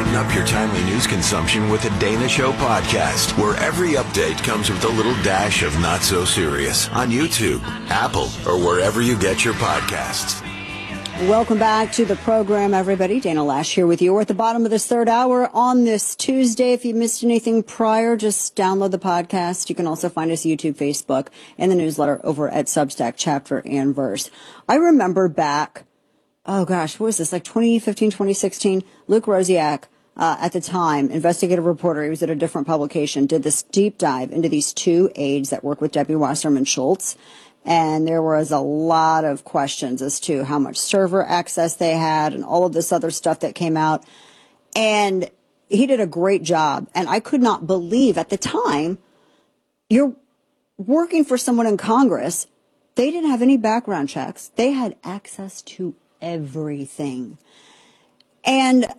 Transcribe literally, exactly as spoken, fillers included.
Brighten up your timely news consumption with the Dana Show podcast, where every update comes with a little dash of not so serious on YouTube, Apple, or wherever you get your podcasts. Welcome back to the program, everybody. Dana Loesch here with you. We're at the bottom of this third hour on this Tuesday. If you missed anything prior, just download the podcast. You can also find us YouTube, Facebook, and the newsletter over at Substack, Chapter and Verse. I remember back, oh gosh, what was this, like twenty fifteen, twenty sixteen? Luke Rosiak, uh, at the time, investigative reporter, he was at a different publication, did this deep dive into these two aides that work with Debbie Wasserman Schultz. And there was a lot of questions as to how much server access they had and all of this other stuff that came out. And he did a great job. And I could not believe at the time, you're working for someone in Congress. They didn't have any background checks. They had access to everything. And